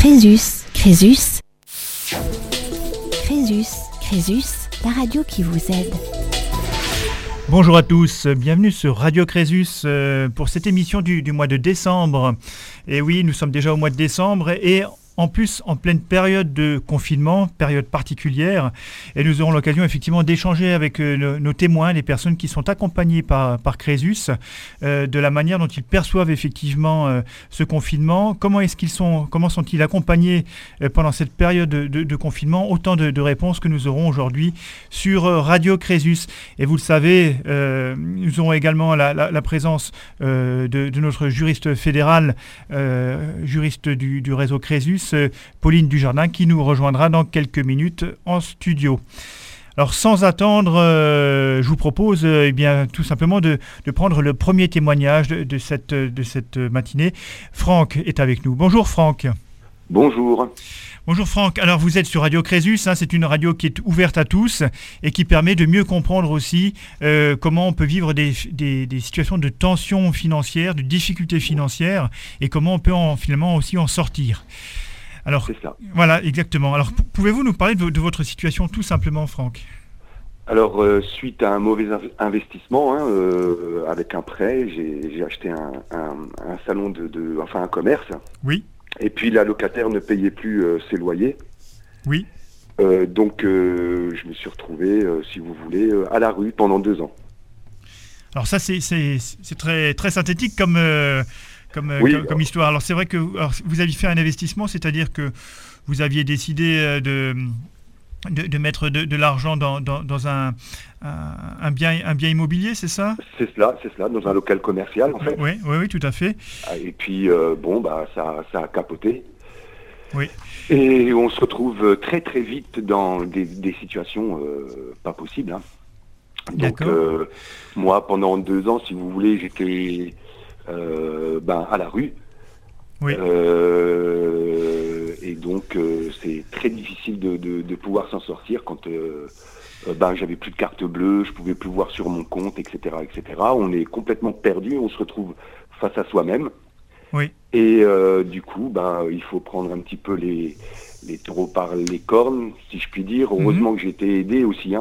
Crésus, Crésus, Crésus, Crésus, la radio qui vous aide. Bonjour à tous, bienvenue sur Radio Crésus pour cette émission du mois de décembre. Et oui, nous sommes déjà au mois de décembre et en plus en pleine période de confinement, période particulière. Et nous aurons l'occasion effectivement d'échanger avec nos témoins, les personnes qui sont accompagnées par Crésus, de la manière dont ils perçoivent effectivement ce confinement. Comment sont-ils accompagnés pendant cette période de confinement? Autant de réponses que nous aurons aujourd'hui sur Radio Crésus. Et vous le savez, nous aurons également la présence de notre juriste fédéral, juriste du réseau Crésus, Pauline Dujardin, qui nous rejoindra dans quelques minutes en studio. Alors sans attendre, je vous propose tout simplement de prendre le premier témoignage de cette matinée. Franck est avec nous. Bonjour Franck. Bonjour. Bonjour Franck. Alors vous êtes sur Radio Crésus, c'est une radio qui est ouverte à tous et qui permet de mieux comprendre aussi comment on peut vivre des situations de tension financière, de difficultés financières et comment on peut finalement aussi en sortir. Alors, c'est ça. Voilà, exactement. Alors, pouvez-vous nous parler de votre situation tout simplement, Franck? Alors, suite à un mauvais investissement, avec un prêt, j'ai acheté un salon un commerce. Oui. Et puis, la locataire ne payait plus ses loyers. Oui. Donc, je me suis retrouvé, si vous voulez, à la rue pendant 2 ans. Alors ça, c'est très, très synthétique comme histoire. Alors c'est vrai que vous aviez fait un investissement, c'est-à-dire que vous aviez décidé de mettre de l'argent dans un bien immobilier, c'est ça? C'est cela, dans un local commercial en fait. Oui, tout à fait. Et puis ça a capoté. Oui. Et on se retrouve très très vite dans des situations pas possibles. Donc moi pendant 2 ans, si vous voulez, j'étais à la rue. Oui. Et donc c'est très difficile de pouvoir s'en sortir quand j'avais plus de carte bleue, je pouvais plus voir sur mon compte, etc. On est complètement perdu, on se retrouve face à soi-même. Oui. Et du coup, il faut prendre un petit peu les taureaux par les cornes, si je puis dire. Heureusement que j'ai été aidé aussi,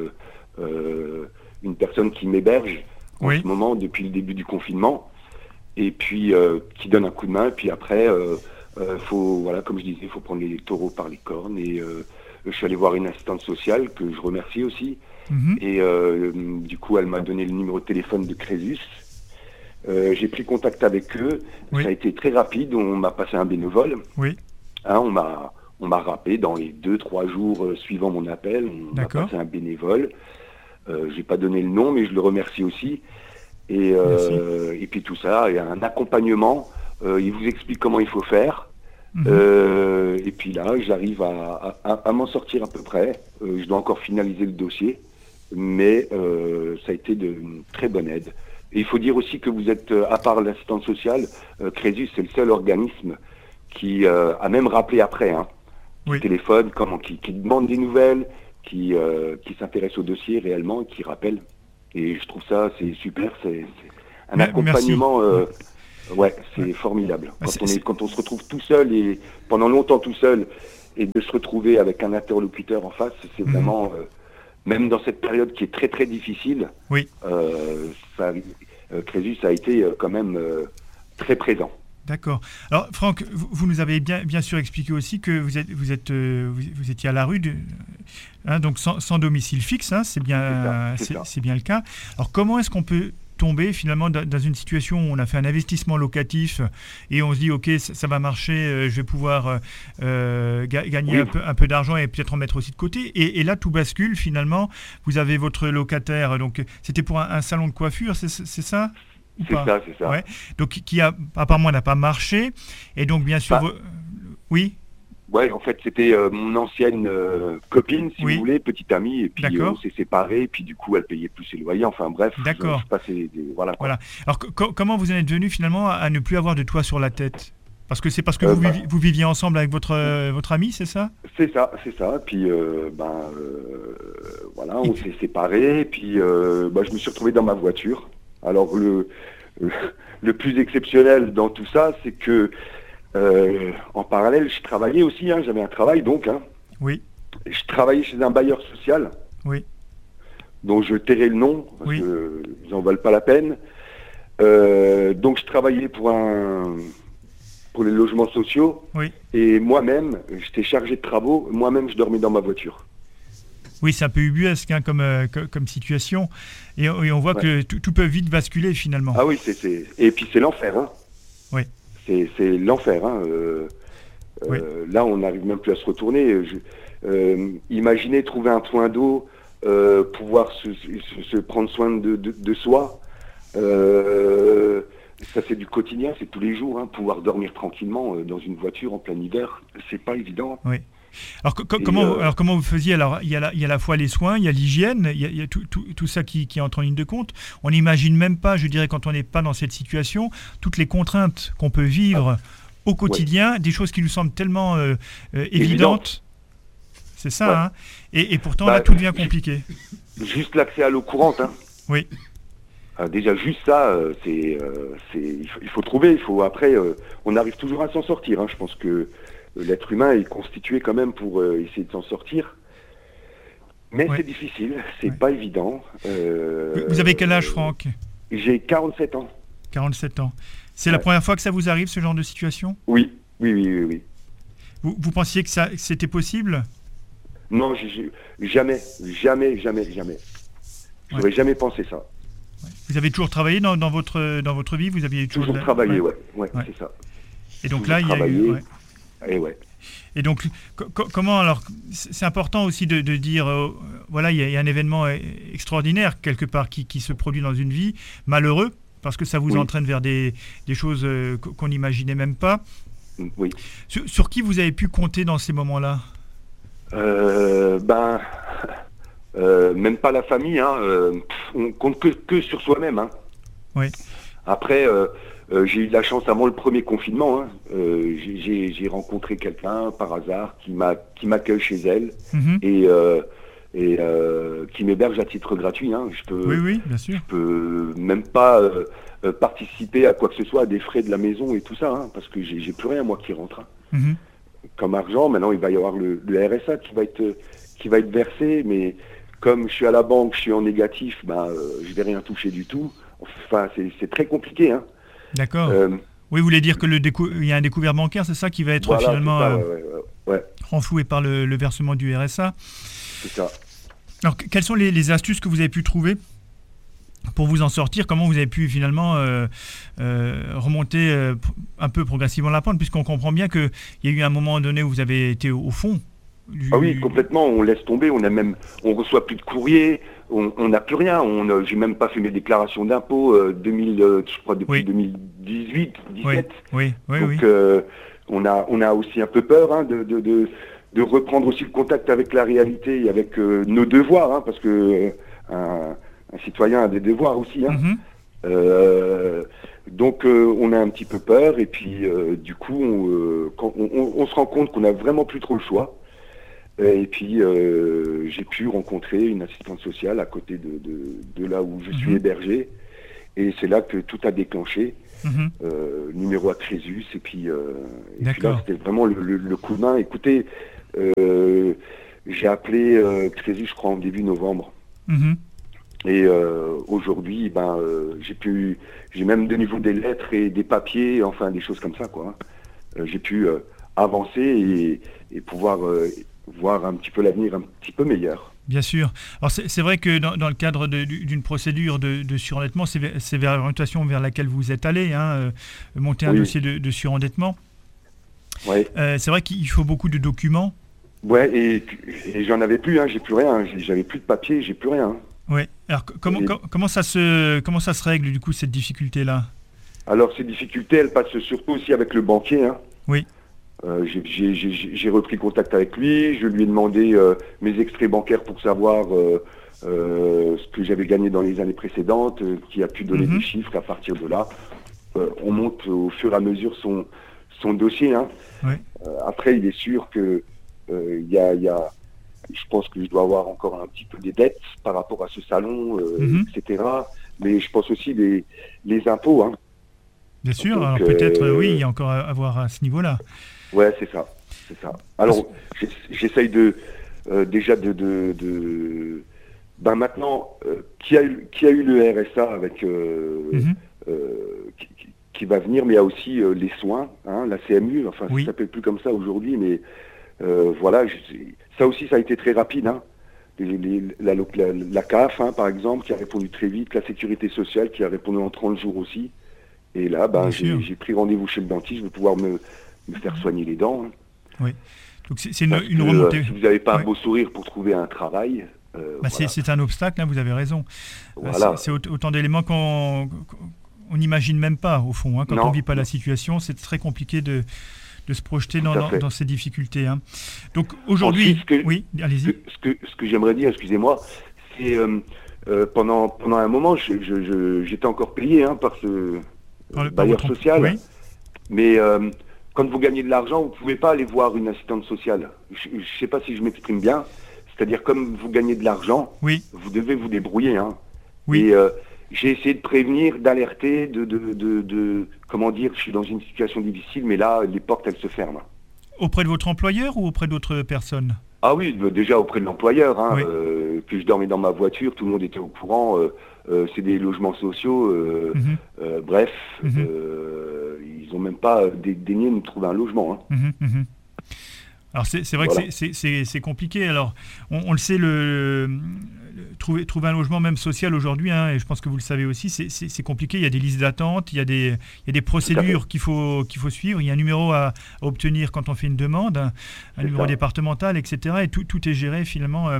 une personne qui m'héberge en ce moment depuis le début du confinement, et puis qui donne un coup de main. Et puis après, comme je disais, il faut prendre les taureaux par les cornes. Et je suis allé voir une assistante sociale que je remercie aussi. Et du coup, elle m'a donné le numéro de téléphone de Crésus. J'ai pris contact avec eux. Ça a été très rapide. On m'a passé un bénévole. Oui. On m'a rappelé dans les 2-3 jours suivant mon appel. On m'a passé un bénévole. J'ai pas donné le nom, mais je le remercie aussi. Et puis tout ça, il y a un accompagnement. Il vous explique comment il faut faire. Et puis là, j'arrive à m'en sortir à peu près. Je dois encore finaliser le dossier, mais ça a été d'une très bonne aide. Et il faut dire aussi que vous êtes, à part l'assistante sociale, Crésus, c'est le seul organisme qui a même rappelé après, qui téléphone, qui demande des nouvelles, qui s'intéresse au dossier réellement, qui rappelle. Et je trouve ça, c'est super, c'est un accompagnement, c'est formidable. Quand on se retrouve tout seul, et pendant longtemps tout seul, et de se retrouver avec un interlocuteur en face, c'est vraiment, même dans cette période qui est très très difficile, Crésus a été quand même très présent. D'accord. Alors Franck, vous nous avez bien sûr expliqué aussi que vous étiez à la rue, donc sans domicile fixe, c'est bien le cas. Alors comment est-ce qu'on peut tomber finalement dans une situation où on a fait un investissement locatif et on se dit ok, ça va marcher, je vais pouvoir gagner un peu d'argent et peut-être en mettre aussi de côté, et là tout bascule finalement. Vous avez votre locataire, donc c'était pour un salon de coiffure, c'est ça? C'est ça. Ouais. Donc qui apparemment n'a pas marché, et donc bien sûr oui. Ouais, en fait c'était mon ancienne copine, si vous voulez, petite amie, et puis on s'est séparés, et puis du coup elle payait plus ses loyers, enfin bref. D'accord. Voilà. Alors comment vous en êtes venu finalement à ne plus avoir de toit sur la tête? Parce que c'est parce que vous viviez ensemble avec votre ami, c'est ça? C'est ça. Puis on s'est séparés, et puis je me suis retrouvé dans ma voiture. Alors le plus exceptionnel dans tout ça, c'est que En parallèle, je travaillais aussi, hein, j'avais un travail donc. Hein. Oui. Je travaillais chez un bailleur social. Oui. Dont je tairai le nom, parce que ils n'en valent pas la peine. Donc je travaillais pour les logements sociaux. Oui. Et moi-même, j'étais chargé de travaux. Moi-même, je dormais dans ma voiture. Oui, c'est un peu ubuesque hein, comme situation. Et on voit que tout peut vite basculer finalement. Ah oui, et puis c'est l'enfer. Hein. Oui. C'est l'enfer. Hein. Là, on n'arrive même plus à se retourner. Imaginez trouver un point d'eau, pouvoir se prendre soin de soi. Ça, c'est du quotidien, c'est tous les jours. Hein. Pouvoir dormir tranquillement dans une voiture en plein hiver, c'est pas évident. Oui. Alors, comment vous faisiez? Alors, il y a à la fois les soins, il y a l'hygiène, il y a tout ça qui entre en ligne de compte. On n'imagine même pas, je dirais, quand on n'est pas dans cette situation, toutes les contraintes qu'on peut vivre au quotidien, des choses qui nous semblent tellement évidentes. C'est ça, hein. Et pourtant, là, tout devient compliqué. Juste l'accès à l'eau courante. Hein. Oui. Déjà, juste ça, il faut trouver. Après, on arrive toujours à s'en sortir. Hein. Je pense que l'être humain est constitué quand même pour essayer de s'en sortir. Mais c'est difficile, c'est pas évident. Vous avez quel âge, Franck? J'ai 47 ans. 47 ans. C'est la première fois que ça vous arrive, ce genre de situation? Oui. Vous pensiez que c'était possible? Non, jamais. J'aurais jamais pensé ça. Vous avez toujours travaillé dans votre vie? Vous aviez toujours travaillé, c'est ça. Et donc là, il y a eu... Et donc, comment alors? C'est important aussi de dire, voilà, il y a un événement extraordinaire quelque part qui se produit dans une vie, malheureux, parce que ça vous entraîne vers des choses qu'on n'imaginait même pas. Oui. Sur qui vous avez pu compter dans ces moments-là? Même pas la famille, hein. On compte que sur soi-même. Hein. Oui. Après, j'ai eu de la chance avant le premier confinement. Hein. J'ai rencontré quelqu'un par hasard qui m'accueille chez elle et qui m'héberge à titre gratuit. Hein. Oui, bien sûr. Je peux même pas participer à quoi que ce soit, à des frais de la maison et tout ça, hein, parce que j'ai plus rien moi qui rentre. Hein. Comme argent, maintenant il va y avoir le RSA qui va être versé, mais comme je suis à la banque, je suis en négatif, je vais rien toucher du tout. Enfin, c'est très compliqué. Hein. D'accord. Oui, vous voulez dire que il y a un découvert bancaire, c'est ça qui va être finalement renfloué par le versement du RSA. C'est ça. Alors, quelles sont les astuces que vous avez pu trouver pour vous en sortir? Comment vous avez pu finalement remonter un peu progressivement la pente, puisqu'on comprend bien qu'il y a eu un moment donné où vous avez été au fond? Ah oui, complètement, on laisse tomber, on reçoit plus de courrier, on n'a plus rien, j'ai même pas fait mes déclarations d'impôts je crois depuis 2018, 17. Oui. Donc on a aussi un peu peur hein, de reprendre aussi le contact avec la réalité et avec nos devoirs, hein, parce que un citoyen a des devoirs aussi. Hein. Donc on a un petit peu peur et puis du coup quand on se rend compte qu'on n'a vraiment plus trop le choix. Et puis j'ai pu rencontrer une assistante sociale à côté de là où je suis hébergé. Et c'est là que tout a déclenché. Numéro à Crésus. Et puis là, c'était vraiment le coup de main. Écoutez, j'ai appelé Crésus, je crois, en début novembre. Et aujourd'hui, j'ai même de nouveau des lettres et des papiers, enfin des choses comme ça, quoi. J'ai pu avancer et pouvoir voir un petit peu l'avenir un petit peu meilleur. Bien sûr. Alors c'est vrai que dans le cadre d'une procédure de surendettement, c'est vers l'orientation vers laquelle vous êtes allé, hein, monter un dossier de surendettement. Ouais. C'est vrai qu'il faut beaucoup de documents. Ouais, et j'en avais plus, hein, j'ai plus rien, j'avais plus de papier, j'ai plus rien. Oui. Alors comment ça se règle du coup cette difficulté-là? Alors ces difficultés, elles passent surtout aussi avec le banquier. Hein. Oui. J'ai repris contact avec lui, je lui ai demandé mes extraits bancaires pour savoir ce que j'avais gagné dans les années précédentes, qui a pu donner des chiffres. À partir de là, on monte au fur et à mesure son dossier. Hein. Oui. Après, il est sûr que je pense que je dois avoir encore un petit peu des dettes par rapport à ce salon, etc. Mais je pense aussi les impôts. Hein. Bien sûr, donc, alors peut-être, oui, il y a encore à voir à ce niveau-là. Ouais, c'est ça. Alors, j'essaye déjà ben maintenant, qui a eu le RSA avec qui va venir, mais il y a aussi les soins, hein, la CMU, enfin ça s'appelle plus comme ça aujourd'hui, mais voilà, ça aussi ça a été très rapide, hein. La CAF, hein, par exemple, qui a répondu très vite, la Sécurité sociale qui a répondu en 30 jours aussi. Et là, j'ai pris rendez-vous chez le dentiste, je vais pouvoir me faire soigner les dents. Hein. Oui. Donc c'est une remontée. Si vous n'avez pas un beau sourire pour trouver un travail... voilà. C'est un obstacle, hein, vous avez raison. Voilà. C'est autant d'éléments qu'on n'imagine même pas, au fond. Hein. Quand on ne vit pas la situation, c'est très compliqué de se projeter dans ces difficultés. Hein. Donc aujourd'hui... Oui, allez-y. Ce que j'aimerais dire, excusez-moi, c'est pendant un moment, j'étais encore payé par ce bailleur social. Oui. Mais quand vous gagnez de l'argent, vous ne pouvez pas aller voir une assistante sociale. Je ne sais pas si je m'exprime bien. C'est-à-dire, comme vous gagnez de l'argent, vous devez vous débrouiller. Hein. Oui. Et j'ai essayé de prévenir, d'alerter, comment dire, je suis dans une situation difficile, mais là, les portes, elles se ferment. Auprès de votre employeur ou auprès d'autres personnes ? Ah oui, déjà auprès de l'employeur. Hein, que je dormais dans ma voiture, tout le monde était au courant. C'est des logements sociaux. Bref, ils n'ont même pas daigné nous trouver un logement. Hein. Alors c'est vrai que c'est compliqué. Alors on le sait, trouver un logement même social aujourd'hui, hein, et je pense que vous le savez aussi, c'est compliqué. Il y a des listes d'attente, il y a des procédures qu'il faut suivre. Il y a un numéro à obtenir quand on fait une demande, un numéro départemental, etc. Et tout est géré finalement.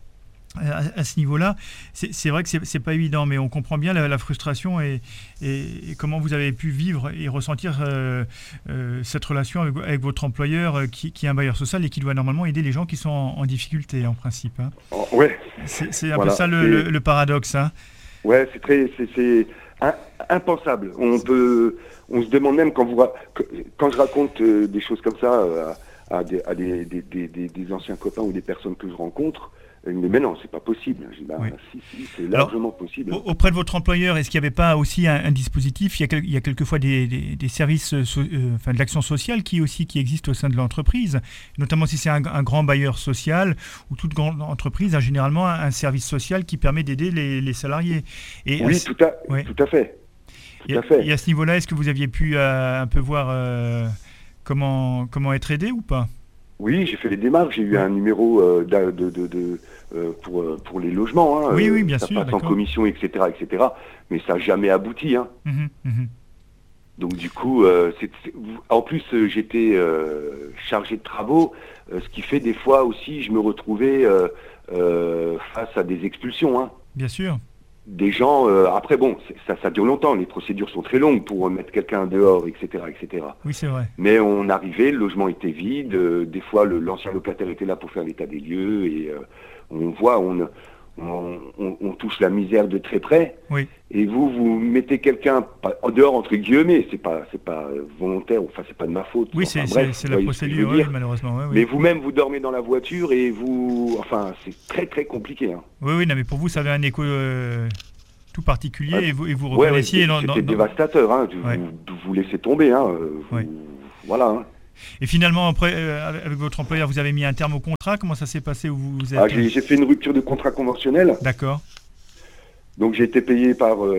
À ce niveau-là, c'est vrai que c'est pas évident, mais on comprend bien la frustration et comment vous avez pu vivre et ressentir cette relation avec votre employeur qui est un bailleur social et qui doit normalement aider les gens qui sont en difficulté en principe. Hein. Ouais. C'est un peu ça le paradoxe. Hein. Ouais, c'est impensable. On se demande même quand je raconte des choses comme ça à des anciens copains ou des personnes que je rencontre. Mais non, c'est pas possible. Si, c'est largement possible. Auprès de votre employeur, est-ce qu'il n'y avait pas aussi un dispositif ? Il y a quelquefois des services, de l'action sociale qui existent au sein de l'entreprise, notamment si c'est un grand bailleur social ou toute grande entreprise a généralement un service social qui permet d'aider les salariés. Et tout à fait. Et à ce niveau-là, est-ce que vous aviez pu un peu voir comment être aidé ou pas ? Oui, j'ai fait les démarches, j'ai eu un numéro pour les logements. Hein, oui, bien sûr. Ça passe d'accord. En commission, etc. Mais ça n'a jamais abouti. Hein. Donc du coup, en plus j'étais chargé de travaux, ce qui fait des fois aussi, je me retrouvais face à des expulsions. Hein. Bien sûr. Des gens, après bon, ça dure longtemps, les procédures sont très longues pour mettre quelqu'un dehors, etc. Oui, c'est vrai. Mais on arrivait, le logement était vide, des fois l'ancien locataire était là pour faire l'état des lieux, et on voit, on touche la misère de très près, et vous mettez quelqu'un en dehors, entre guillemets, c'est pas volontaire, enfin c'est pas de ma faute. Oui, c'est la procédure, malheureusement. Oui. Mais vous-même, vous dormez dans la voiture et c'est très très compliqué. Hein. Oui, non, mais pour vous, ça avait un écho tout particulier et vous reconnaissiez... C'était dévastateur, hein, vous laissez tomber, hein, voilà. Hein. Et finalement, après, avec votre employeur, vous avez mis un terme au contrat. Comment ça s'est passé où vous êtes... J'ai fait une rupture de contrat conventionnel. D'accord. Donc j'ai été payé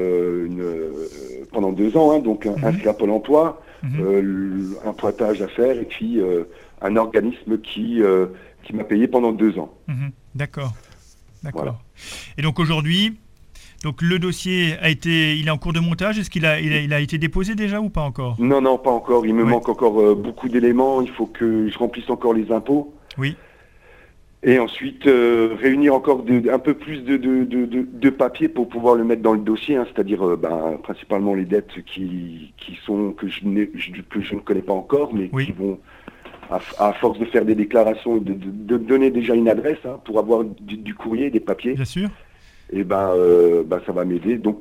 pendant 2 ans, hein, donc inscrit à Pôle emploi, un pointage à faire, et puis un organisme qui m'a payé pendant 2 ans. D'accord. Voilà. Et donc aujourd'hui, le dossier il est en cours de montage. Est-ce qu'il a été déposé déjà ou pas encore ? Non, pas encore. Il me manque encore beaucoup d'éléments. Il faut que je remplisse encore les impôts. Oui. Et ensuite, réunir encore un peu plus de papiers pour pouvoir le mettre dans le dossier, hein, c'est-à-dire principalement les dettes que je ne connais pas encore, mais qui vont, à force de faire des déclarations, de donner déjà une adresse, hein, pour avoir du courrier, des papiers. Bien sûr. Et ça va m'aider. Donc,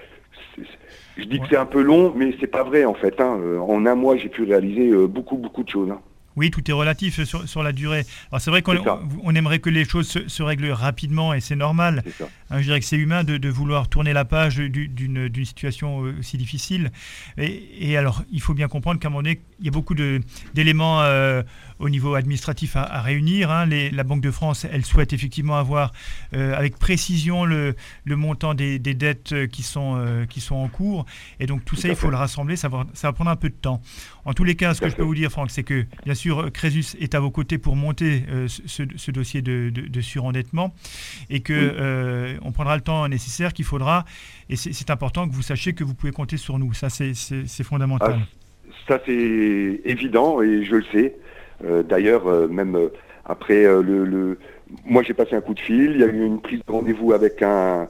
je dis que c'est un peu long, mais c'est pas vrai en fait. Hein. En 1 mois, j'ai pu réaliser beaucoup de choses. Hein. Oui, tout est relatif sur la durée. Alors c'est vrai qu'on aimerait que les choses se règlent rapidement et c'est normal. C'est ça. Je dirais que c'est humain de vouloir tourner la page d'une situation aussi difficile. Et alors, il faut bien comprendre qu'à un moment donné, il y a beaucoup d'éléments au niveau administratif à réunir. La Banque de France, elle souhaite effectivement avoir avec précision le montant des dettes qui sont en cours. Et donc tout ça, il faut le rassembler. Ça va prendre un peu de temps. En tous les cas, ce que je peux vous dire, Franck, c'est que bien sûr, Crésus est à vos côtés pour monter ce dossier de surendettement et que on prendra le temps nécessaire qu'il faudra. Et c'est important que vous sachiez que vous pouvez compter sur nous. Ça, c'est fondamental. Ça, c'est évident et je le sais. D'ailleurs, même après, moi j'ai passé un coup de fil, il y a eu une prise de rendez-vous avec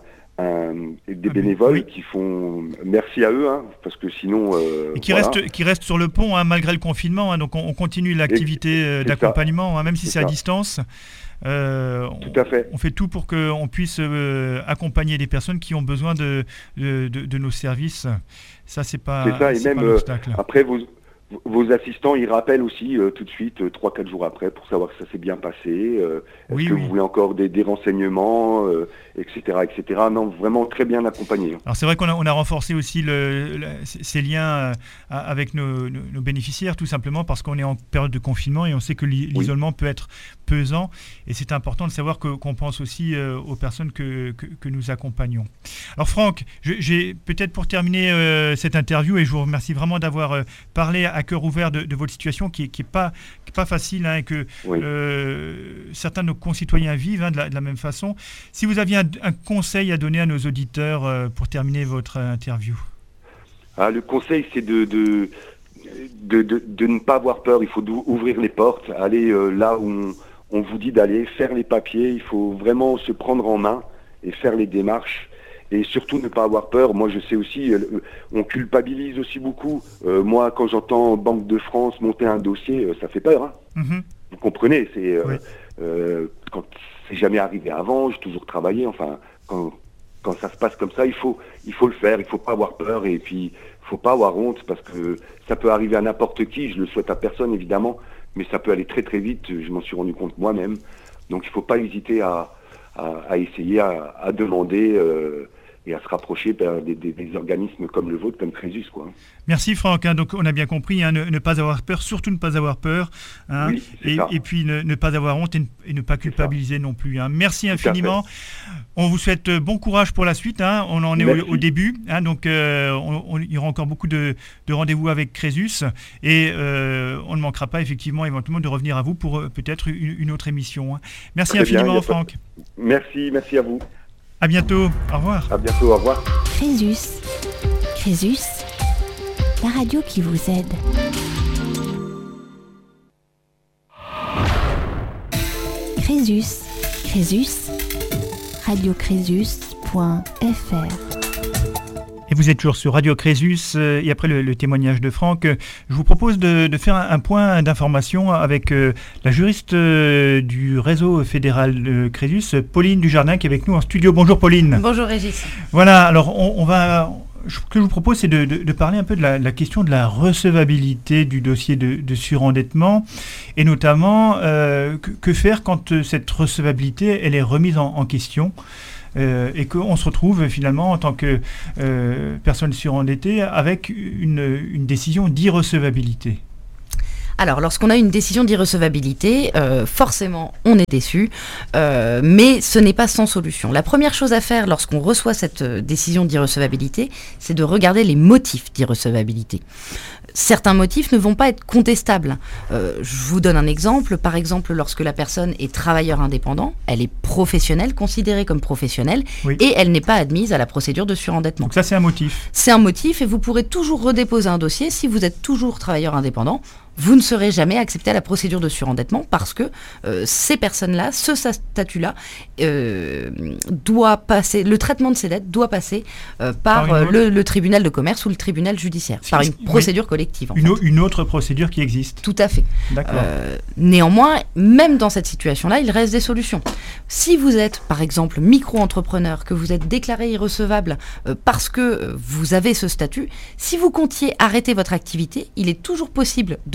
des bénévoles qui font merci à eux, parce que sinon... et qui restent sur le pont malgré le confinement, donc on continue l'activité d'accompagnement, même si c'est à distance. Tout à fait. On fait tout pour qu'on puisse accompagner des personnes qui ont besoin de nos services. Ça, c'est pas et même après, vos assistants, ils rappellent aussi tout de suite, 3-4 jours après, pour savoir que ça s'est bien passé. Est-ce que vous voulez encore des renseignements, etc., etc. Non, vraiment très bien accompagné. Alors c'est vrai qu'on a renforcé aussi ces liens avec nos bénéficiaires, tout simplement parce qu'on est en période de confinement et on sait que l'isolement peut être pesant. Et c'est important de savoir qu'on pense aussi aux personnes que nous accompagnons. Alors Franck, j'ai peut-être pour terminer cette interview, et je vous remercie vraiment d'avoir parlé à cœur ouvert de votre situation qui est pas facile, et que certains de nos concitoyens vivent de la même façon. Si vous aviez un conseil à donner à nos auditeurs pour terminer votre interview. Le conseil, c'est de ne pas avoir peur. Il faut ouvrir les portes, aller là où on vous dit d'aller, faire les papiers. Il faut vraiment se prendre en main et faire les démarches. Et surtout ne pas avoir peur. Moi, je sais aussi, on culpabilise aussi beaucoup. Moi, quand j'entends Banque de France monter un dossier, ça fait peur. Vous comprenez, quand c'est jamais arrivé avant, j'ai toujours travaillé. Enfin, quand ça se passe comme ça, il faut le faire. Il faut pas avoir peur et puis il faut pas avoir honte parce que ça peut arriver à n'importe qui. Je le souhaite à personne évidemment, mais ça peut aller très très vite. Je m'en suis rendu compte moi-même. Donc il faut pas hésiter à essayer à demander. Et à se rapprocher des organismes comme le vôtre, comme Crésus, quoi. Merci Franck, donc on a bien compris, ne pas avoir peur, surtout ne pas avoir peur, oui, et puis ne pas avoir honte et ne pas culpabiliser non plus. Merci infiniment. On vous souhaite bon courage pour la suite, on en est au début, donc il y aura encore beaucoup de rendez-vous avec Crésus, et on ne manquera pas effectivement éventuellement de revenir à vous pour peut-être une autre émission. Merci infiniment Franck. Merci à vous. À bientôt, au revoir. À bientôt, au revoir. Crésus, la radio qui vous aide. Crésus, radiocrésus.fr. Et vous êtes toujours sur Radio Crésus, et après le témoignage de Franck, je vous propose de faire un point d'information avec la juriste du réseau fédéral Crésus, Pauline Dujardin, qui est avec nous en studio. Bonjour Pauline. Bonjour Régis. Voilà, alors ce que je vous propose, c'est de parler un peu de la question de la recevabilité du dossier de surendettement, et notamment que faire quand cette recevabilité elle est remise en question. Et qu'on se retrouve finalement en tant que personne surendettée avec une décision d'irrecevabilité. Alors, lorsqu'on a une décision d'irrecevabilité, forcément, on est déçu, mais ce n'est pas sans solution. La première chose à faire lorsqu'on reçoit cette décision d'irrecevabilité, c'est de regarder les motifs d'irrecevabilité. Certains motifs ne vont pas être contestables. Je vous donne un exemple. Par exemple, lorsque la personne est travailleur indépendant, elle est professionnelle, considérée comme professionnelle, et elle n'est pas admise à la procédure de surendettement. Donc ça, c'est un motif. C'est un motif, et vous pourrez toujours redéposer un dossier si vous êtes toujours travailleur indépendant. Vous ne serez jamais accepté à la procédure de surendettement parce que ces personnes-là, ce statut-là, doit passer, le traitement de ces dettes doit passer par le tribunal de commerce ou le tribunal judiciaire, par une procédure collective. Une autre procédure qui existe. Tout à fait. D'accord. Néanmoins, même dans cette situation-là, il reste des solutions. Si vous êtes, par exemple, micro-entrepreneur, que vous êtes déclaré irrecevable parce que vous avez ce statut, si vous comptiez arrêter votre activité, il est toujours possible de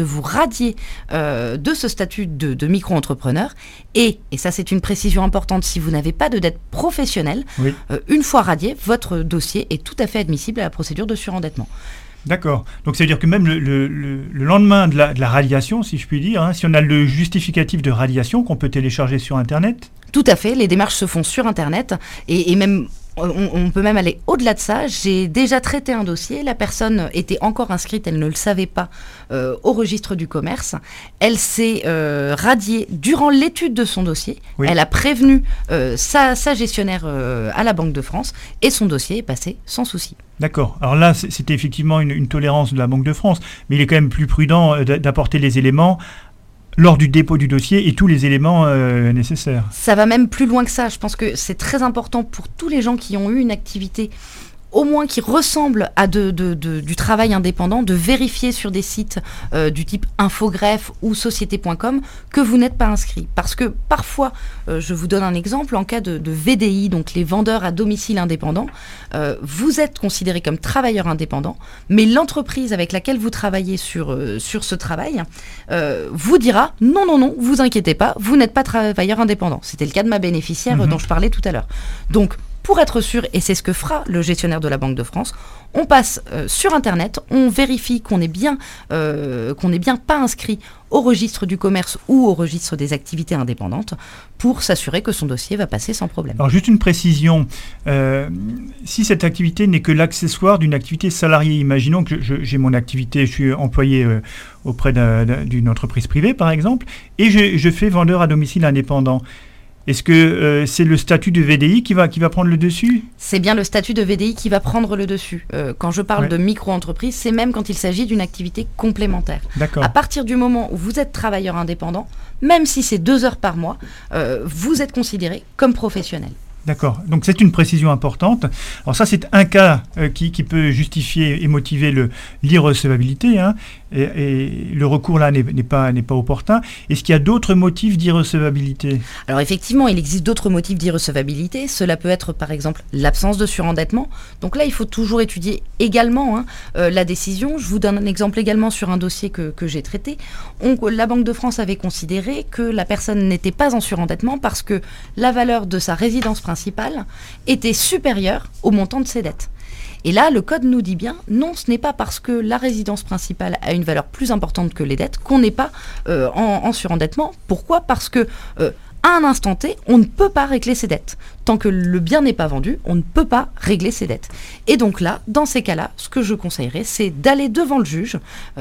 vous radier de ce statut de micro-entrepreneur. Et ça c'est une précision importante, si vous n'avez pas de dette professionnelle, une fois radié, votre dossier est tout à fait admissible à la procédure de surendettement. D'accord. Donc ça veut dire que même le lendemain de la radiation, si je puis dire, si on a le justificatif de radiation qu'on peut télécharger sur Internet. Tout à fait, les démarches se font sur Internet et même... On peut même aller au-delà de ça. J'ai déjà traité un dossier. La personne était encore inscrite, elle ne le savait pas, au registre du commerce. Elle s'est radiée durant l'étude de son dossier. Oui. Elle a prévenu sa gestionnaire à la Banque de France et son dossier est passé sans souci. D'accord. Alors là, c'était effectivement une tolérance de la Banque de France, mais il est quand même plus prudent d'apporter les éléments lors du dépôt du dossier et tous les éléments nécessaires. Ça va même plus loin que ça. Je pense que c'est très important pour tous les gens qui ont eu une activité, au moins qui ressemble à du travail indépendant, de vérifier sur des sites du type Infogreffe ou Société.com que vous n'êtes pas inscrit. Parce que parfois, je vous donne un exemple, en cas de VDI, donc les vendeurs à domicile indépendants, vous êtes considéré comme travailleur indépendant, mais l'entreprise avec laquelle vous travaillez sur ce travail vous dira non, vous inquiétez pas, vous n'êtes pas travailleur indépendant. C'était le cas de ma bénéficiaire dont je parlais tout à l'heure. Donc, pour être sûr, et c'est ce que fera le gestionnaire de la Banque de France, on passe sur Internet, on vérifie qu'on n'est bien pas inscrit au registre du commerce ou au registre des activités indépendantes pour s'assurer que son dossier va passer sans problème. Alors juste une précision, si cette activité n'est que l'accessoire d'une activité salariée, imaginons que j'ai mon activité, je suis employé auprès d'une entreprise privée par exemple, et je fais vendeur à domicile indépendant. Est-ce que c'est le statut de VDI qui va prendre le dessus ? C'est bien le statut de VDI qui va prendre le dessus. Quand je parle de micro-entreprise, c'est même quand il s'agit d'une activité complémentaire. D'accord. À partir du moment où vous êtes travailleur indépendant, même si c'est 2 heures par mois, vous êtes considéré comme professionnel. D'accord, donc c'est une précision importante. Alors ça, c'est un cas qui peut justifier et motiver l'irrecevabilité, et le recours là n'est pas opportun. Est-ce qu'il y a d'autres motifs d'irrecevabilité ? Alors effectivement, il existe d'autres motifs d'irrecevabilité. Cela peut être par exemple l'absence de surendettement. Donc là, il faut toujours étudier également la décision. Je vous donne un exemple également sur un dossier que j'ai traité. La Banque de France avait considéré que la personne n'était pas en surendettement parce que la valeur de sa résidence principale était supérieure au montant de ses dettes. Et là, le code nous dit bien, non, ce n'est pas parce que la résidence principale a une valeur plus importante que les dettes qu'on n'est pas en surendettement. Pourquoi ? Parce que à un instant T, on ne peut pas régler ses dettes. Tant que le bien n'est pas vendu, on ne peut pas régler ses dettes. Et donc là, dans ces cas-là, ce que je conseillerais, c'est d'aller devant le juge.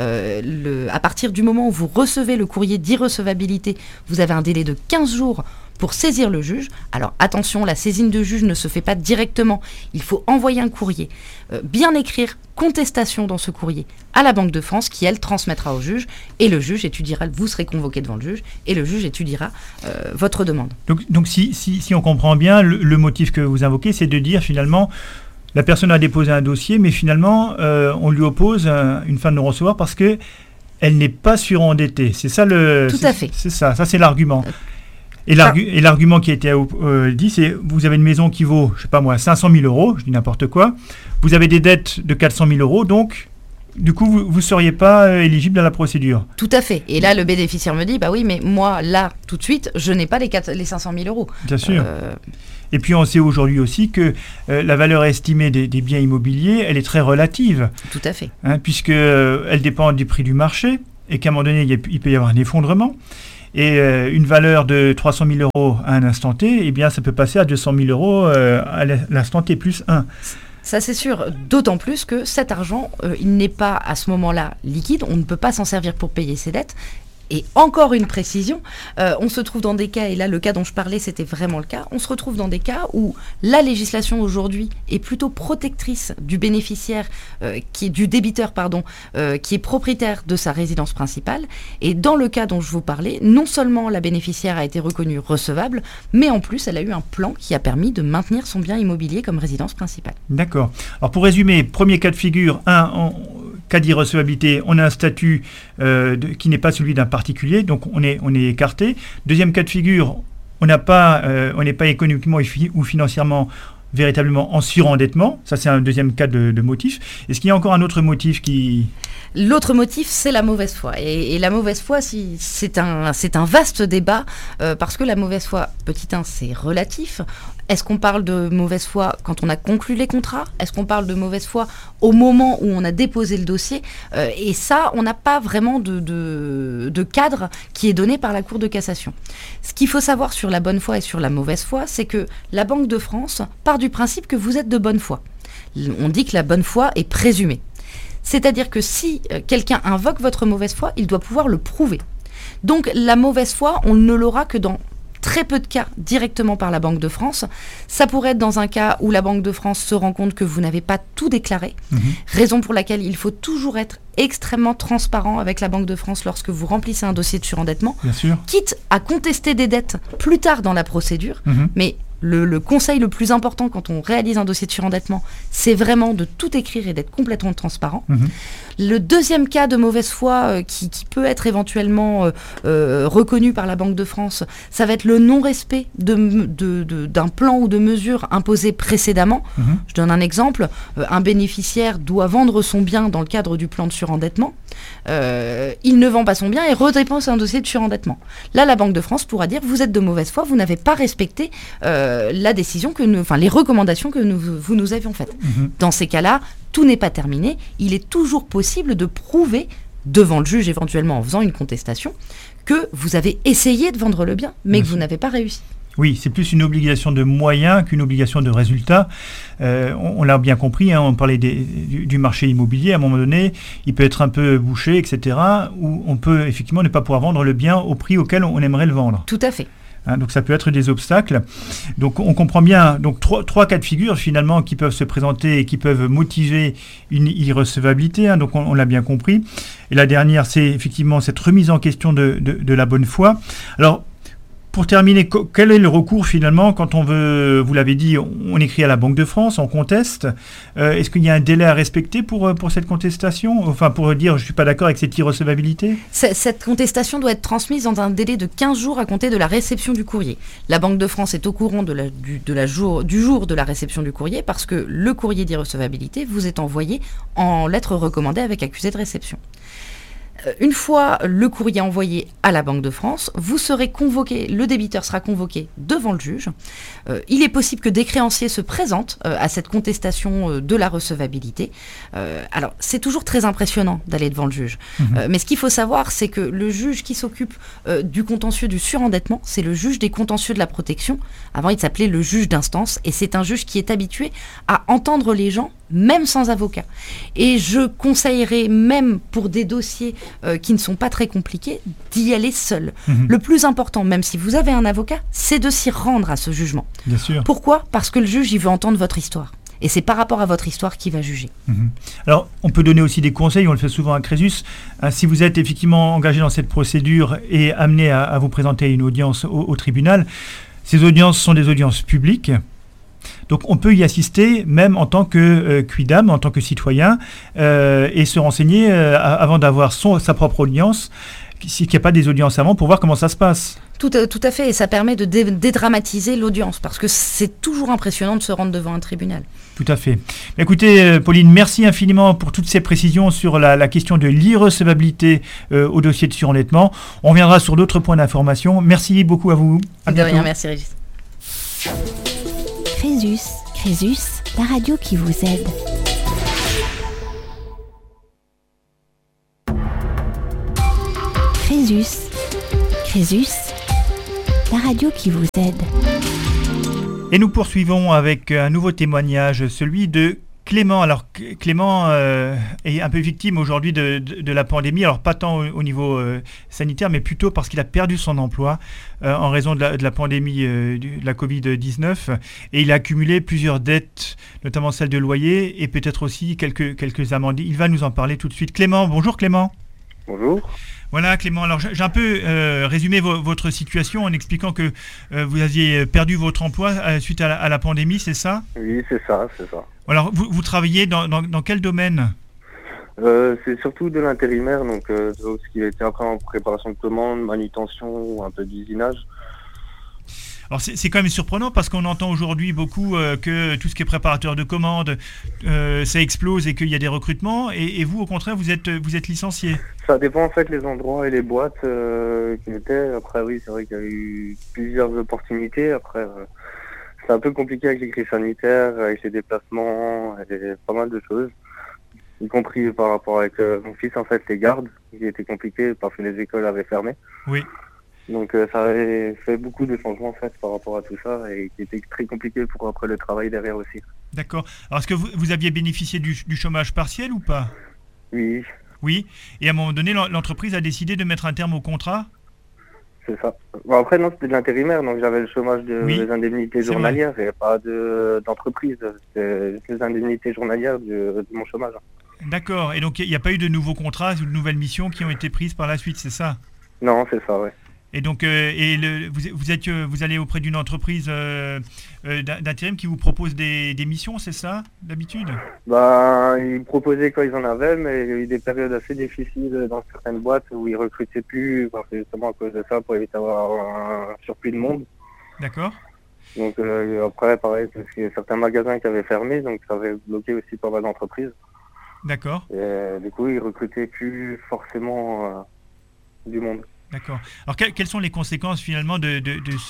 À partir du moment où vous recevez le courrier d'irrecevabilité, vous avez un délai de 15 jours pour saisir le juge. Alors attention, la saisine de juge ne se fait pas directement. Il faut envoyer un courrier, bien écrire contestation dans ce courrier à la Banque de France qui, elle, transmettra au juge et le juge étudiera, vous serez convoqué devant le juge et le juge étudiera votre demande. Donc si on comprend bien, le motif que vous invoquez, c'est de dire finalement la personne a déposé un dossier, mais finalement on lui oppose une fin de non-recevoir parce qu'elle n'est pas surendettée. C'est ça Tout à fait. C'est ça c'est l'argument. Et l'argument qui a été dit, c'est vous avez une maison qui vaut, je sais pas moi, 500 000 euros, je dis n'importe quoi, vous avez des dettes de 400 000 euros, donc du coup, vous ne seriez pas éligible à la procédure. Tout à fait. Et là, le bénéficiaire me dit, bah oui, mais moi, là, tout de suite, je n'ai pas les 500 000 euros. Bien sûr. Et puis, on sait aujourd'hui aussi que la valeur estimée des biens immobiliers, elle est très relative. Tout à fait. Puisqu'elle dépend du prix du marché, et qu'à un moment donné, il peut y avoir un effondrement. Et une valeur de 300 000 euros à un instant T, eh bien, ça peut passer à 200 000 euros à l'instant T plus 1. Ça, c'est sûr, d'autant plus que cet argent, il n'est pas à ce moment-là liquide, on ne peut pas s'en servir pour payer ses dettes. Et encore une précision, on se trouve dans des cas, et là le cas dont je parlais c'était vraiment le cas, on se retrouve dans des cas où la législation aujourd'hui est plutôt protectrice du bénéficiaire, du débiteur qui est propriétaire de sa résidence principale. Et dans le cas dont je vous parlais, non seulement la bénéficiaire a été reconnue recevable, mais en plus elle a eu un plan qui a permis de maintenir son bien immobilier comme résidence principale. D'accord. Alors pour résumer, premier cas de figure, cas d'irrecevabilité, on a un statut qui n'est pas celui d'un particulier, donc on est écarté. Deuxième cas de figure, on n'est pas économiquement ou financièrement véritablement en surendettement. Ça, c'est un deuxième cas de motif. Est-ce qu'il y a encore un autre motif qui... L'autre motif, c'est la mauvaise foi. Et la mauvaise foi, c'est un vaste débat, parce que la mauvaise foi, petit 1, c'est relatif. Est-ce qu'on parle de mauvaise foi quand on a conclu les contrats ? Est-ce qu'on parle de mauvaise foi au moment où on a déposé le dossier ? Et ça, on n'a pas vraiment de cadre qui est donné par la Cour de cassation. Ce qu'il faut savoir sur la bonne foi et sur la mauvaise foi, c'est que la Banque de France part du principe que vous êtes de bonne foi. On dit que la bonne foi est présumée. C'est-à-dire que si quelqu'un invoque votre mauvaise foi, il doit pouvoir le prouver. Donc la mauvaise foi, on ne l'aura que dans très peu de cas directement par la Banque de France. Ça pourrait être dans un cas où la Banque de France se rend compte que vous n'avez pas tout déclaré, raison pour laquelle il faut toujours être extrêmement transparent avec la Banque de France lorsque vous remplissez un dossier de surendettement, Bien sûr. Quitte à contester des dettes plus tard dans la procédure, mais le conseil le plus important quand on réalise un dossier de surendettement, c'est vraiment de tout écrire et d'être complètement transparent. Le deuxième cas de mauvaise foi qui peut être éventuellement reconnu par la Banque de France, ça va être le non-respect d'un plan ou de mesures imposées précédemment. Je donne un exemple. Un bénéficiaire doit vendre son bien dans le cadre du plan de surendettement. Il ne vend pas son bien et redépense un dossier de surendettement. Là, la Banque de France pourra dire: vous êtes de mauvaise foi, vous n'avez pas respecté la décision les recommandations que vous nous avions faites. Dans ces cas-là, tout n'est pas terminé. Il est toujours possible de prouver devant le juge, éventuellement en faisant une contestation, que vous avez essayé de vendre le bien, mais que vous n'avez pas réussi. Oui, c'est plus une obligation de moyens qu'une obligation de résultat. On l'a bien compris, on parlait du marché immobilier. À un moment donné, il peut être un peu bouché, etc., où on peut effectivement ne pas pouvoir vendre le bien au prix auquel on aimerait le vendre. Tout à fait. Donc ça peut être des obstacles. Donc on comprend bien donc trois cas de figure finalement qui peuvent se présenter et qui peuvent motiver une irrecevabilité. Donc on l'a bien compris. Et la dernière, c'est effectivement cette remise en question de la bonne foi. Alors, pour terminer, quel est le recours finalement quand on veut, vous l'avez dit, on écrit à la Banque de France, on conteste. Est-ce qu'il y a un délai à respecter pour cette contestation ? Enfin, pour dire je ne suis pas d'accord avec cette irrecevabilité ? Cette contestation doit être transmise dans un délai de 15 jours à compter de la réception du courrier. La Banque de France est au courant du jour de la réception du courrier parce que le courrier d'irrecevabilité vous est envoyé en lettre recommandée avec accusé de réception. Une fois le courrier envoyé à la Banque de France, vous serez convoqué, le débiteur sera convoqué devant le juge. Il est possible que des créanciers se présentent à cette contestation de la recevabilité. Alors, c'est toujours très impressionnant d'aller devant le juge. Mais ce qu'il faut savoir, c'est que le juge qui s'occupe du contentieux du surendettement, c'est le juge des contentieux de la protection. Avant, il s'appelait le juge d'instance, et c'est un juge qui est habitué à entendre les gens, même sans avocat. Et je conseillerais, même pour des dossiers qui ne sont pas très compliqués, d'y aller seul. Le plus important, même si vous avez un avocat, c'est de s'y rendre à ce jugement. Bien sûr. Pourquoi ? Parce que le juge, il veut entendre votre histoire. Et c'est par rapport à votre histoire qu'il va juger. Alors, on peut donner aussi des conseils, on le fait souvent à Crésus. Si vous êtes effectivement engagé dans cette procédure et amené à vous présenter à une audience au tribunal, ces audiences sont des audiences publiques. Donc on peut y assister même en tant que quidam, en tant que citoyen, et se renseigner avant d'avoir sa propre audience, s'il n'y a pas des audiences avant, pour voir comment ça se passe. Tout à fait, et ça permet de dédramatiser l'audience, parce que c'est toujours impressionnant de se rendre devant un tribunal. Tout à fait. Écoutez, Pauline, merci infiniment pour toutes ces précisions sur la question de l'irrecevabilité au dossier de surendettement. On reviendra sur d'autres points d'information. Merci beaucoup à vous. À bientôt. De rien, merci Régis. Crésus, la radio qui vous aide. Crésus, la radio qui vous aide. Et nous poursuivons avec un nouveau témoignage, celui de Clément. Alors Clément est un peu victime aujourd'hui de la pandémie, alors pas tant au niveau sanitaire, mais plutôt parce qu'il a perdu son emploi en raison de la pandémie de la Covid-19, et il a accumulé plusieurs dettes, notamment celle de loyer et peut-être aussi quelques amendes. Il va nous en parler tout de suite. Clément, bonjour Clément. Bonjour. Voilà Clément, alors j'ai un peu résumé votre situation en expliquant que vous aviez perdu votre emploi suite à la pandémie, c'est ça ? Oui, c'est ça. Alors vous travaillez dans quel domaine ? C'est surtout de l'intérimaire, donc ce qui était après en préparation de commande, manutention ou un peu d'usinage. Alors c'est quand même surprenant parce qu'on entend aujourd'hui beaucoup que tout ce qui est préparateur de commandes, ça explose et qu'il y a des recrutements. Et vous, au contraire, vous êtes licencié. Ça dépend en fait les endroits et les boîtes qui étaient. Après oui, c'est vrai qu'il y a eu plusieurs opportunités. Après c'est un peu compliqué avec les crises sanitaires, avec les déplacements et pas mal de choses. Y compris par rapport avec mon fils, en fait, les gardes, qui était compliqué parce que les écoles avaient fermé. Oui. Donc ça avait fait beaucoup de changements en fait par rapport à tout ça et qui était très compliqué pour après le travail derrière aussi. D'accord. Alors est-ce que vous aviez bénéficié du chômage partiel ou pas? Oui. Oui. Et à un moment donné, l'entreprise a décidé de mettre un terme au contrat? C'est ça. Bon, après non, c'était de l'intérimaire, donc j'avais le chômage des indemnités journalières, il n'y avait pas d'entreprise, c'était juste les indemnités journalières de mon chômage. D'accord. Et donc il n'y a pas eu de nouveaux contrats ou de nouvelles missions qui ont été prises par la suite, c'est ça? Non, c'est ça, ouais. Et donc, vous allez auprès d'une entreprise d'intérim qui vous propose des missions, c'est ça, d'habitude? Ils proposaient quand ils en avaient, mais il y a eu des périodes assez difficiles dans certaines boîtes où ils recrutaient plus, parce que justement à cause de ça, pour éviter d'avoir un surplus de monde. D'accord. Donc après, pareil, parce qu'il y a certains magasins qui avaient fermé, donc ça avait bloqué aussi pas mal d'entreprises. D'accord. Et du coup, ils recrutaient plus forcément du monde. D'accord. Alors, quelles sont les conséquences finalement de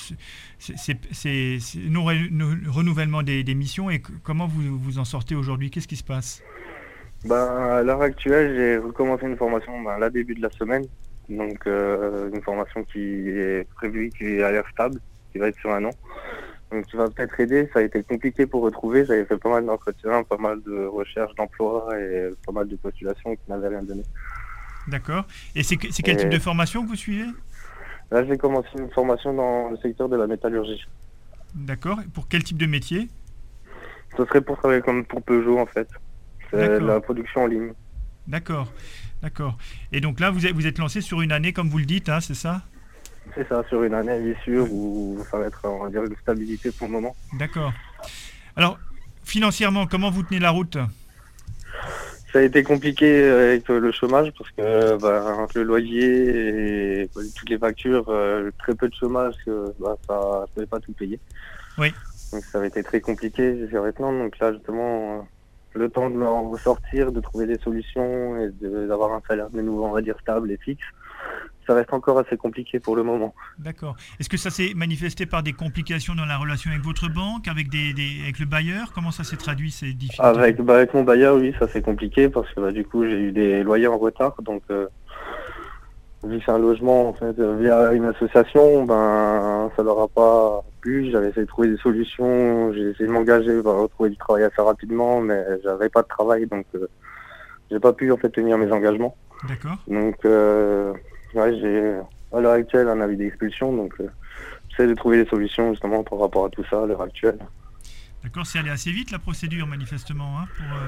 ces renouvellements des missions et comment vous en sortez aujourd'hui? Qu'est-ce qui se passe? À l'heure actuelle, j'ai recommencé une formation là début de la semaine. Donc, une formation qui est prévue, qui a l'air stable, qui va être sur 1 an. Donc, qui va peut-être aider. Ça a été compliqué pour retrouver. J'avais fait pas mal d'entretiens, pas mal de recherches d'emploi et pas mal de postulations qui n'avaient rien donné. D'accord. Et c'est quel type de formation que vous suivez? Là, j'ai commencé une formation dans le secteur de la métallurgie. D'accord. Pour quel type de métier? Ce serait pour travailler comme pour Peugeot, en fait. C'est de la production en ligne. D'accord. D'accord. Et donc là, vous êtes lancé sur une année, comme vous le dites, hein, c'est ça? C'est ça, sur une année, bien sûr, où ça va être, on va dire, une stabilité pour le moment. D'accord. Alors, financièrement, comment vous tenez la route? Ça a été compliqué avec le chômage parce que entre le loyer et toutes les factures, très peu de chômage, ça ne pouvait pas tout payer. Oui. Donc ça avait été très compliqué jusqu'à maintenant. Donc là justement, le temps de m'en ressortir, de trouver des solutions et d'avoir un salaire de nouveau, on va dire, stable et fixe, ça reste encore assez compliqué pour le moment. D'accord. Est-ce que ça s'est manifesté par des complications dans la relation avec votre banque, avec avec le bailleur? Comment ça s'est traduit, ces difficultés? Avec mon bailleur, oui, ça c'est compliqué parce que du coup j'ai eu des loyers en retard. Donc vu que c'est un logement en fait via une association, ça leur a pas plu. J'avais essayé de trouver des solutions, j'ai essayé de m'engager pour retrouver du travail assez rapidement, mais j'avais pas de travail, donc j'ai pas pu en fait tenir mes engagements. D'accord. Donc j'ai à l'heure actuelle un avis d'expulsion, donc j'essaie de trouver des solutions justement par rapport à tout ça à l'heure actuelle. D'accord, c'est allé assez vite la procédure manifestement, hein,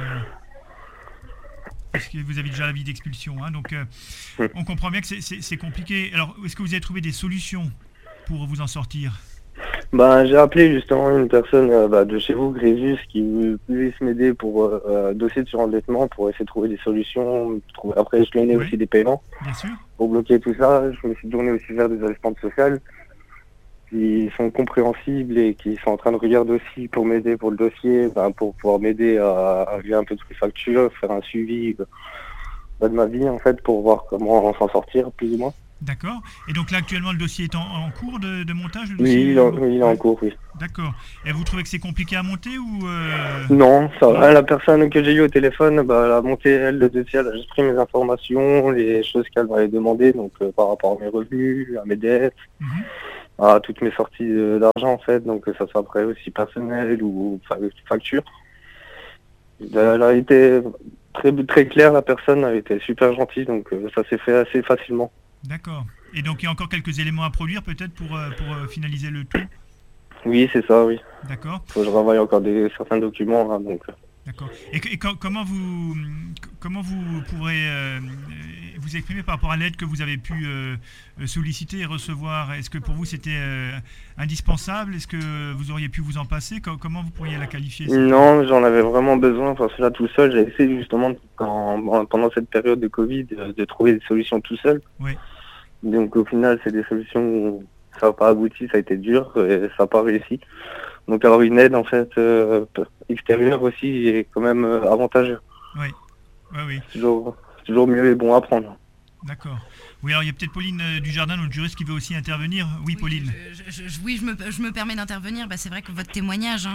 parce que vous avez déjà l'avis d'expulsion, hein, donc on comprend bien que c'est compliqué. Alors, est-ce que vous avez trouvé des solutions pour vous en sortir? J'ai appelé justement une personne de chez vous, Grésus, qui puisse m'aider pour dossier de surendettement, pour essayer de trouver des solutions, après échelonner aussi des paiements. Bien sûr. Pour bloquer tout ça. Je me suis tourné aussi vers des assistantes sociales qui sont compréhensibles et qui sont en train de regarder aussi pour m'aider pour le dossier, pour pouvoir m'aider à régler un peu toutes les factures, faire un suivi de ma vie en fait, pour voir comment s'en sortir plus ou moins. D'accord. Et donc là, actuellement, le dossier est en cours de montage? Oui, il est en cours, oui. D'accord. Et vous trouvez que c'est compliqué à monter ou Non, ça va. La personne que j'ai eue au téléphone, elle a monté, elle, le dossier, elle a juste pris mes informations, les choses qu'elle m'avait demandées, donc par rapport à mes revenus, à mes dettes, à toutes mes sorties d'argent, en fait, donc ça soit après aussi personnel ou facture. Elle a été très, très claire, la personne, elle a été super gentille, donc ça s'est fait assez facilement. D'accord. Et donc il y a encore quelques éléments à produire peut-être pour finaliser le tout? Oui, c'est ça, oui. D'accord. Faut que je revoie encore certains documents, hein, donc... D'accord. Et comment vous pourrez vous exprimer par rapport à l'aide que vous avez pu solliciter et recevoir? Est-ce que pour vous c'était indispensable? Est-ce que vous auriez pu vous en passer? Comment vous pourriez la qualifier? Non, j'en avais vraiment besoin parce que là tout seul, j'ai essayé justement pendant cette période de Covid de trouver des solutions tout seul. Oui. Donc au final c'est des solutions ça n'a pas abouti, ça a été dur et ça n'a pas réussi. Donc avoir une aide en fait extérieure aussi est quand même avantageux. Oui. C'est toujours mieux et bon à prendre. D'accord. Oui, alors il y a peut-être Pauline Dujardin, notre juriste, qui veut aussi intervenir. Oui, Pauline. Je me permets d'intervenir. C'est vrai que votre témoignage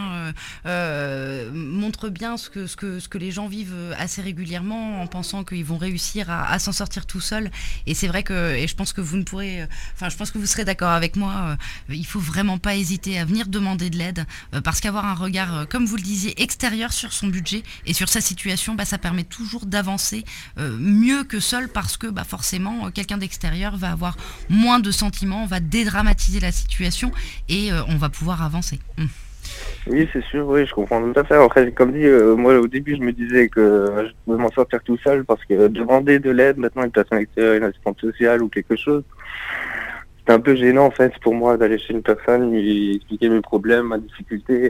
montre bien ce que les gens vivent assez régulièrement en pensant qu'ils vont réussir à s'en sortir tout seuls. Et c'est vrai que, et je pense que vous ne pourrez, je pense que vous serez d'accord avec moi, il faut vraiment pas hésiter à venir demander de l'aide parce qu'avoir un regard, comme vous le disiez, extérieur sur son budget et sur sa situation, ça permet toujours d'avancer mieux que seul parce que forcément, quelqu'un d'extérieur va avoir moins de sentiments, va dédramatiser la situation et on va pouvoir avancer. Oui, c'est sûr, oui, je comprends tout à fait. Après, comme dit, moi au début je me disais que je pouvais m'en sortir tout seul parce que demander de l'aide, maintenant une personne extérieure, une assistante sociale ou quelque chose, c'était un peu gênant en fait pour moi d'aller chez une personne, lui expliquer mes problèmes, ma difficulté,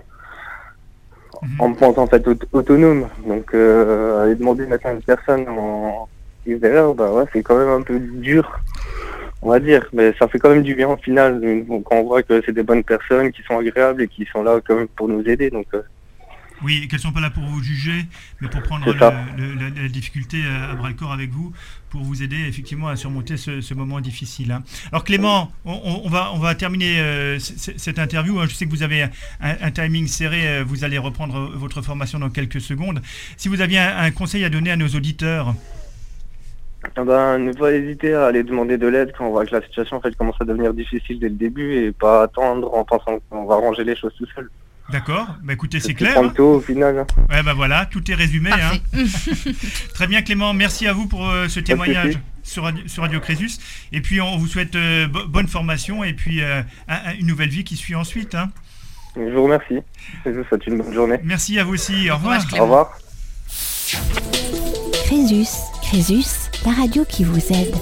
en me pensant en fait autonome. Donc aller demander maintenant à une personne en extérieur, c'est quand même un peu dur, on va dire, mais ça fait quand même du bien au final quand on voit que c'est des bonnes personnes qui sont agréables et qui sont là quand même pour nous aider. Donc oui, qu'elles sont pas là pour vous juger, mais pour prendre la difficulté à bras le corps avec vous, pour vous aider effectivement à surmonter ce moment difficile. Hein. Alors Clément, on va terminer cette interview. Hein. Je sais que vous avez un timing serré, vous allez reprendre votre formation dans quelques secondes. Si vous aviez un conseil à donner à nos auditeurs. Ne pas hésiter à aller demander de l'aide quand on voit que la situation en fait commence à devenir difficile dès le début et pas attendre en pensant qu'on va arranger les choses tout seul. D'accord, écoutez, c'est clair. Prendre tôt au final. Hein. Ouais, voilà, tout est résumé. Hein. Très bien Clément, merci à vous pour ce témoignage sur Radio Crésus. Et puis on vous souhaite bonne formation et puis une nouvelle vie qui suit ensuite. Hein. Je vous remercie, je vous souhaite une bonne journée. Merci à vous aussi, au revoir. Au revoir. Crésus, la radio qui vous aide.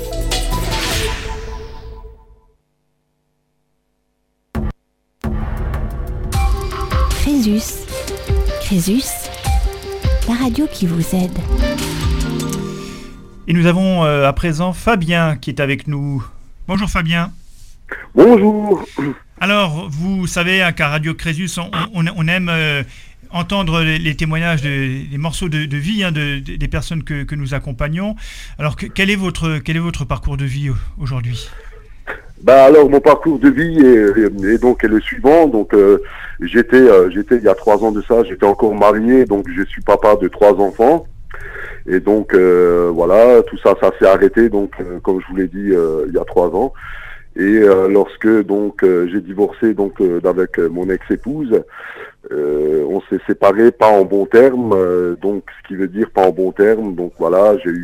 Crésus, la radio qui vous aide. Et nous avons à présent Fabien qui est avec nous. Bonjour Fabien. Bonjour. Alors, vous savez qu'à Radio Crésus, on aime entendre les témoignages, les morceaux de vie des personnes que nous accompagnons. Alors, quel est votre parcours de vie aujourd'hui ? Alors mon parcours de vie est le suivant. Donc j'étais il y a 3 ans de ça, j'étais encore marié, donc je suis papa de 3 enfants. Et donc voilà, tout ça s'est arrêté. Donc comme je vous l'ai dit il y a 3 ans. Et lorsque donc j'ai divorcé donc d'avec mon ex-épouse, on s'est séparés pas en bons termes, donc ce qui veut dire pas en bons termes. Donc voilà, j'ai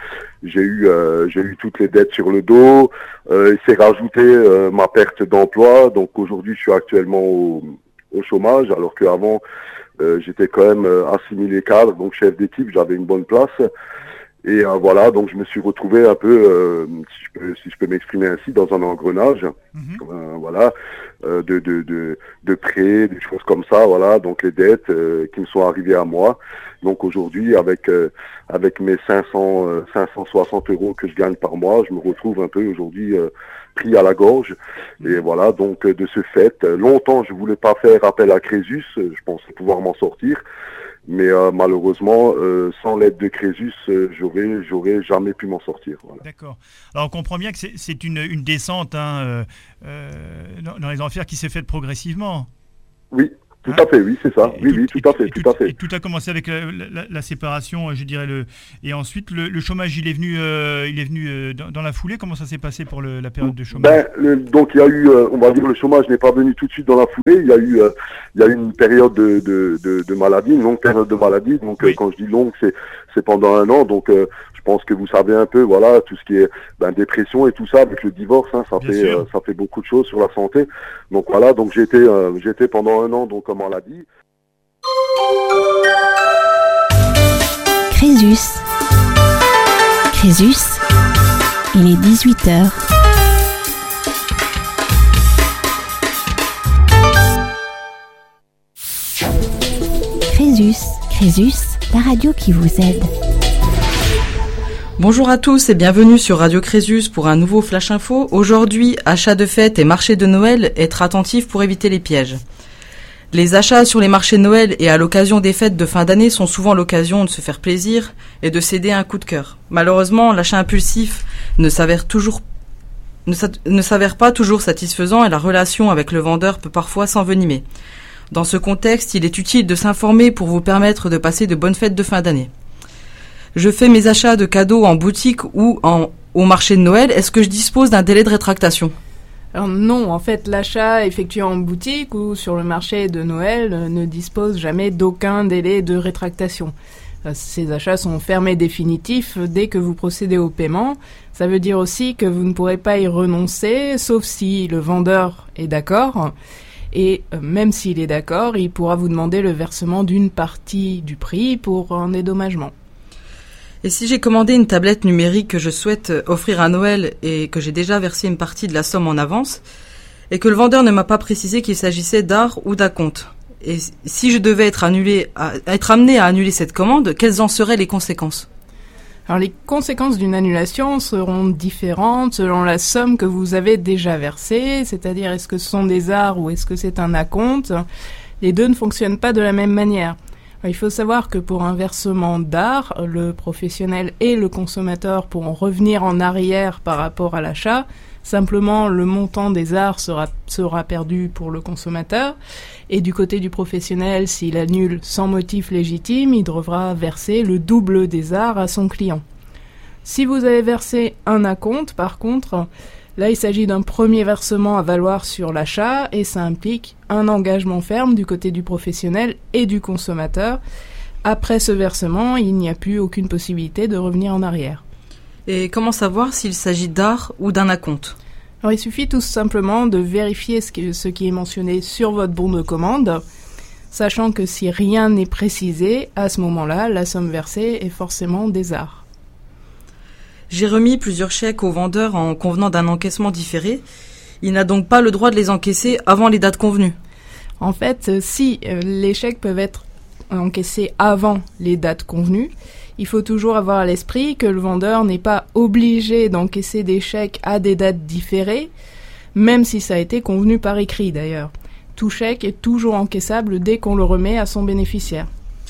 eu toutes les dettes sur le dos. Il s'est rajouté ma perte d'emploi. Donc aujourd'hui, je suis actuellement au chômage, alors qu'avant j'étais quand même assimilé cadre, donc chef d'équipe, j'avais une bonne place. Et voilà, donc je me suis retrouvé un peu, si je peux m'exprimer ainsi, dans un engrenage, voilà, de prêts, des choses comme ça, voilà, donc les dettes qui me sont arrivées à moi. Donc aujourd'hui, avec mes 560 euros que je gagne par mois, je me retrouve un peu aujourd'hui pris à la gorge. Et voilà, donc de ce fait, longtemps je voulais pas faire appel à Crésus, je pensais pouvoir m'en sortir. Mais malheureusement, sans l'aide de Crésus, j'aurais jamais pu m'en sortir. Voilà. D'accord. Alors on comprend bien que c'est une descente dans les enfers qui s'est faite progressivement. Oui, tout à fait, oui, c'est ça. Oui, tout à fait. Et tout a commencé avec la séparation, je dirais. Et ensuite, le chômage, il est venu dans la foulée. Comment ça s'est passé pour la période de chômage ? Donc il y a eu, on va dire, le chômage n'est pas venu tout de suite dans la foulée. Il y a eu une période de maladie, une longue période de maladie. Donc quand je dis longue, c'est pendant 1 an. Donc je pense que vous savez un peu, voilà, tout ce qui est dépression et tout ça avec le divorce, hein, ça fait beaucoup de choses sur la santé. Donc voilà, donc j'étais pendant 1 an donc en maladie. Crésus, il est 18h. Crésus, la radio qui vous aide. Bonjour à tous et bienvenue sur Radio Crésus pour un nouveau Flash Info. Aujourd'hui, achat de fête et marché de Noël, être attentif pour éviter les pièges. Les achats sur les marchés de Noël et à l'occasion des fêtes de fin d'année sont souvent l'occasion de se faire plaisir et de céder à un coup de cœur. Malheureusement, l'achat impulsif ne s'avère pas toujours satisfaisant et la relation avec le vendeur peut parfois s'envenimer. Dans ce contexte, il est utile de s'informer pour vous permettre de passer de bonnes fêtes de fin d'année. Je fais mes achats de cadeaux en boutique ou au marché de Noël. Est-ce que je dispose d'un délai de rétractation ? Alors non, en fait, l'achat effectué en boutique ou sur le marché de Noël ne dispose jamais d'aucun délai de rétractation. Ces achats sont fermés définitifs dès que vous procédez au paiement. Ça veut dire aussi que vous ne pourrez pas y renoncer, sauf si le vendeur est d'accord. Et même s'il est d'accord, il pourra vous demander le versement d'une partie du prix pour un dédommagement. Et si j'ai commandé une tablette numérique que je souhaite offrir à Noël et que j'ai déjà versé une partie de la somme en avance, et que le vendeur ne m'a pas précisé qu'il s'agissait d'art ou d'acompte, et si je devais être amené à annuler cette commande, quelles en seraient les conséquences ? Alors les conséquences d'une annulation seront différentes selon la somme que vous avez déjà versée, c'est-à-dire est-ce que ce sont des arts ou est-ce que c'est un acompte. Les deux ne fonctionnent pas de la même manière. Il faut savoir que pour un versement d'art, le professionnel et le consommateur pourront revenir en arrière par rapport à l'achat. Simplement, le montant des arts sera perdu pour le consommateur. Et du côté du professionnel, s'il annule sans motif légitime, il devra verser le double des arts à son client. Si vous avez versé un acompte, par contre, là, il s'agit d'un premier versement à valoir sur l'achat et ça implique un engagement ferme du côté du professionnel et du consommateur. Après ce versement, il n'y a plus aucune possibilité de revenir en arrière. Et comment savoir s'il s'agit d'art ou d'un acompte ? Alors, il suffit tout simplement de vérifier ce qui est mentionné sur votre bon de commande, sachant que si rien n'est précisé, à ce moment-là, la somme versée est forcément des arts. J'ai remis plusieurs chèques au vendeur en convenant d'un encaissement différé. Il n'a donc pas le droit de les encaisser avant les dates convenues. En fait, si les chèques peuvent être encaissés avant les dates convenues, il faut toujours avoir à l'esprit que le vendeur n'est pas obligé d'encaisser des chèques à des dates différées, même si ça a été convenu par écrit d'ailleurs. Tout chèque est toujours encaissable dès qu'on le remet à son bénéficiaire.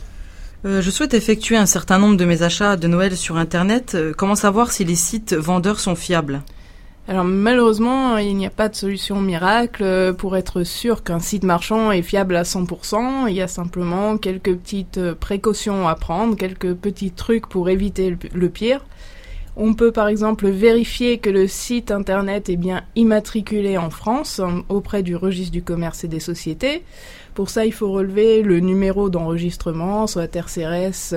Je souhaite effectuer un certain nombre de mes achats de Noël sur Internet. Comment savoir si les sites vendeurs sont fiables ? Alors malheureusement, il n'y a pas de solution miracle pour être sûr qu'un site marchand est fiable à 100%. Il y a simplement quelques petites précautions à prendre, quelques petits trucs pour éviter le pire. On peut par exemple vérifier que le site internet est bien immatriculé en France auprès du registre du commerce et des sociétés. Pour ça, il faut relever le numéro d'enregistrement, soit RCRS,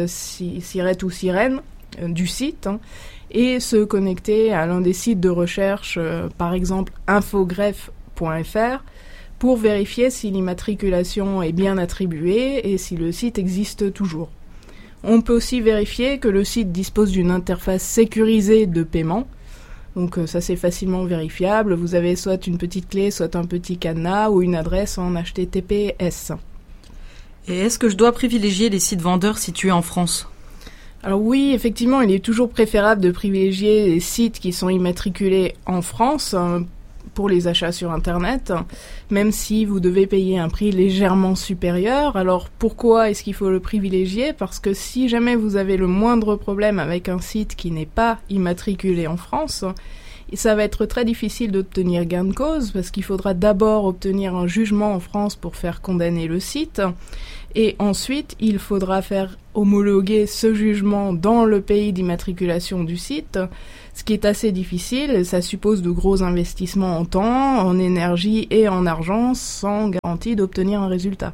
SIRET ou Sirène du site, et se connecter à l'un des sites de recherche, par exemple infogreffe.fr, pour vérifier si l'immatriculation est bien attribuée et si le site existe toujours. On peut aussi vérifier que le site dispose d'une interface sécurisée de paiement. Donc ça c'est facilement vérifiable. Vous avez soit une petite clé, soit un petit cadenas ou une adresse en HTTPS. Et est-ce que je dois privilégier les sites vendeurs situés en France ? Alors oui, effectivement, il est toujours préférable de privilégier les sites qui sont immatriculés en France pour les achats sur Internet, même si vous devez payer un prix légèrement supérieur. Alors pourquoi est-ce qu'il faut le privilégier ? Parce que si jamais vous avez le moindre problème avec un site qui n'est pas immatriculé en France, ça va être très difficile d'obtenir gain de cause, parce qu'il faudra d'abord obtenir un jugement en France pour faire condamner le site, et ensuite il faudra faire homologuer ce jugement dans le pays d'immatriculation du site, ce qui est assez difficile. Ça suppose de gros investissements en temps, en énergie et en argent, sans garantie d'obtenir un résultat.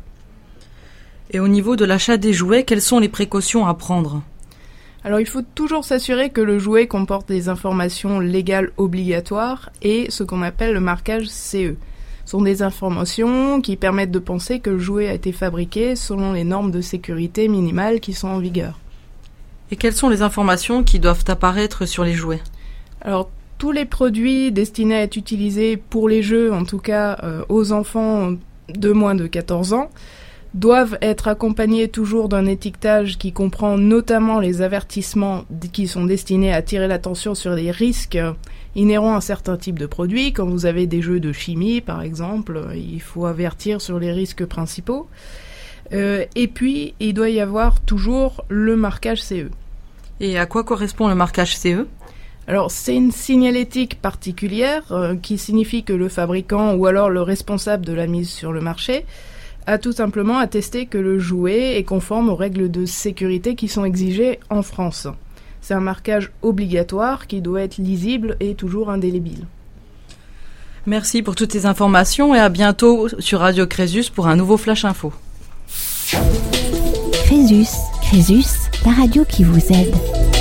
Et au niveau de l'achat des jouets, quelles sont les précautions à prendre ? Alors il faut toujours s'assurer que le jouet comporte des informations légales obligatoires et ce qu'on appelle le marquage CE. Ce sont des informations qui permettent de penser que le jouet a été fabriqué selon les normes de sécurité minimales qui sont en vigueur. Et quelles sont les informations qui doivent apparaître sur les jouets ? Alors tous les produits destinés à être utilisés pour les jeux, en tout cas aux enfants de moins de 14 ans, doivent être accompagnés toujours d'un étiquetage qui comprend notamment les avertissements qui sont destinés à attirer l'attention sur les risques inhérents à certains types de produits. Quand vous avez des jeux de chimie, par exemple, il faut avertir sur les risques principaux. Et puis, il doit y avoir toujours le marquage CE. Et à quoi correspond le marquage CE ? Alors, c'est une signalétique particulière qui signifie que le fabricant ou alors le responsable de la mise sur le marché a tout simplement attesté que le jouet est conforme aux règles de sécurité qui sont exigées en France. C'est un marquage obligatoire qui doit être lisible et toujours indélébile. Merci pour toutes ces informations et à bientôt sur Radio Crésus pour un nouveau Flash Info. Crésus, la radio qui vous aide.